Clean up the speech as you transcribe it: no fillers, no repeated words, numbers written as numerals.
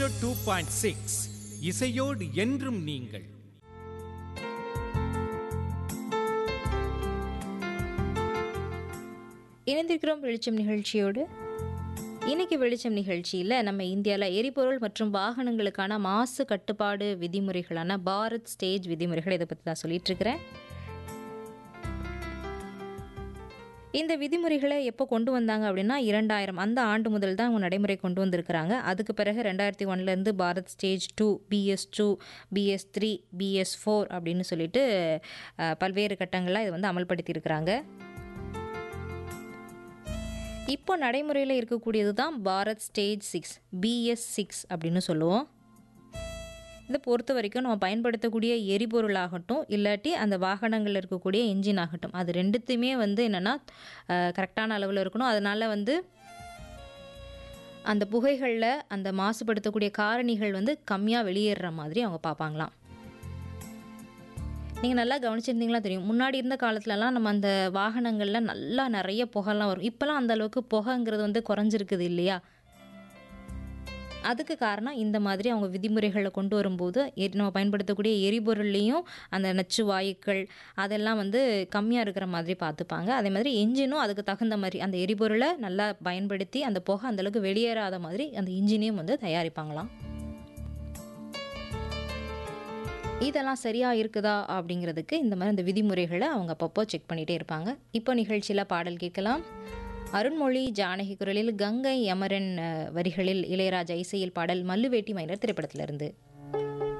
2.6 இசையோடு என்றும் நீங்கள். இணைந்திருக்கிறோம் வெளிச்சம் நிகழ்ச்சியோடு. இன்னைக்கு வெளிச்சம் நிகழ்ச்சியில் நம்ம இந்தியாவில் எரிபொருள் மற்றும் வாகனங்களுக்கான மாசு கட்டுப்பாடு விதிமுறைகளான பாரத் ஸ்டேஜ் விதிமுறைகள் இதை பற்றி தான் சொல்லிட்டு இருக்கிறேன். இந்த விதிமுறைகளை எப்போ கொண்டு வந்தாங்க அப்படின்னா 2000 அந்த ஆண்டு முதல் தான் அவங்க நடைமுறை கொண்டு வந்திருக்கிறாங்க. அதுக்கு பிறகு 2001 Bharat stage 2, BS2, BS3, BS4 அப்படின்னு சொல்லிட்டு பல்வேறு கட்டங்களில் இதை வந்து அமல்படுத்தியிருக்கிறாங்க. இப்போ நடைமுறையில் இருக்கக்கூடியது தான் பாரத் ஸ்டேஜ் 6, BS6 அப்படின்னு சொல்லுவோம். இதை பொறுத்த வரைக்கும் நம்ம பயன்படுத்தக்கூடிய எரிபொருள் ஆகட்டும், இல்லாட்டி அந்த வாகனங்களில் இருக்கக்கூடிய என்ஜின் ஆகட்டும், அது ரெண்டுத்தையுமே வந்து என்னென்னா கரெக்டான அளவில் இருக்கணும். அதனால் வந்து அந்த புகைகளில் அந்த மாசுபடுத்தக்கூடிய காரணிகள் வந்து கம்மியாக வெளியேறுற மாதிரி அவங்க பார்ப்பாங்களாம். நீங்கள் நல்லா கவனிச்சிருந்தீங்களா தெரியும், முன்னாடி இருந்த காலத்துலலாம் நம்ம அந்த வாகனங்களில் நல்லா நிறைய புகைலாம் வரும். இப்போலாம் அந்த அளவுக்கு புகைங்கிறது வந்து குறைஞ்சிருக்குது இல்லையா? அதுக்கு காரணம் இந்த மாதிரி அவங்க விதிமுறைகளை கொண்டு வரும்போது நம்ம பயன்படுத்தக்கூடிய எரிபொருள்லேயும் அந்த நச்சு வாயுக்கள் அதெல்லாம் வந்து கம்மியாக இருக்கிற மாதிரி பார்த்துப்பாங்க. அதே மாதிரி என்ஜினும் அதுக்கு தகுந்த மாதிரி அந்த எரிபொருளை நல்லா பயன்படுத்தி அந்த புகை அந்தளவுக்கு வெளியேறாத மாதிரி அந்த இன்ஜினையும் வந்து தயாரிப்பாங்களாம். இதெல்லாம் சரியாக இருக்குதா அப்படிங்கிறதுக்கு இந்த மாதிரி அந்த விதிமுறைகளை அவங்க அப்பப்போ செக் பண்ணிகிட்டே இருப்பாங்க. இப்போ நிகழ்ச்சியில் பாடல் கேட்கலாம். அருண்மொழி ஜானகி குரலில், கங்கை அமரன் வரிகளில் இளையராஜா இசையில் பாடல் மல்லுவேட்டி மைனர் திரைப்படத்திலிருந்து.